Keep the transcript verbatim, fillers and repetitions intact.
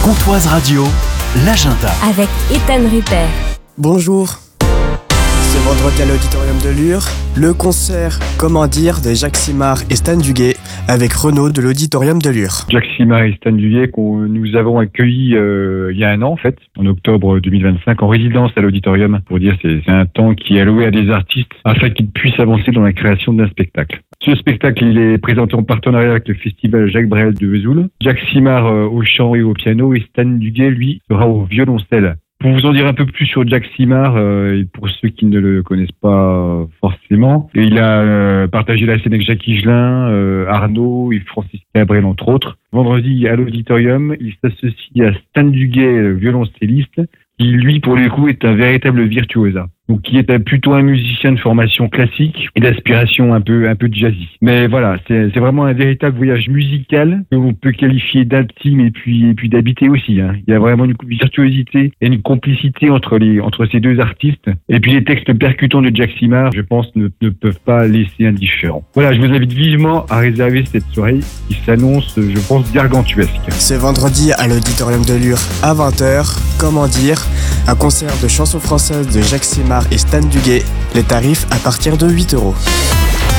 Pontoise Radio, l'agenda. Avec Ethan Rupert. Bonjour. Ce vendredi à l'Auditorium de Lure, le concert Comment dire de Jacques Simard et Stan Duguay avec Renaud de l'Auditorium de Lure. Jacques Simard et Stan Duguay qu'on nous avons accueillis euh, il y a un an en fait, en octobre deux mille vingt-cinq, en résidence à l'Auditorium. Pour dire, c'est, c'est un temps qui est alloué à des artistes afin qu'ils puissent avancer dans la création d'un spectacle. Ce spectacle, il est présenté en partenariat avec le festival Jacques Brel de Vesoul. Jacques Simard euh, au chant et au piano et Stan Duguay, lui, sera au violoncelle. Pour vous en dire un peu plus sur Jacques Simard, euh, et pour ceux qui ne le connaissent pas forcément, il a euh, partagé la scène avec Jacques Higelin, euh, Arnaud et Francis Cabrel entre autres. Vendredi à l'Auditorium, il s'associe à Stan Duguay, violoncelliste, qui lui pour le coup est un véritable virtuosa. Donc qui est plutôt un musicien de formation classique et d'aspiration un peu un peu jazzy. Mais voilà, c'est, c'est vraiment un véritable voyage musical que l'on peut qualifier d'intime et puis et puis d'habité aussi. Hein. Il y a vraiment une virtuosité et une complicité entre les entre ces deux artistes. Et puis les textes percutants de Jacques Simard, je pense, ne, ne peuvent pas laisser indifférent. Voilà, je vous invite vivement à réserver cette soirée qui s'annonce, je pense, gargantuesque. Ce vendredi à l'Auditorium de Lure à vingt heures, Comment dire, un concert de chansons françaises de Jacques Simard et Stan Duguay. Les tarifs à partir de huit euros.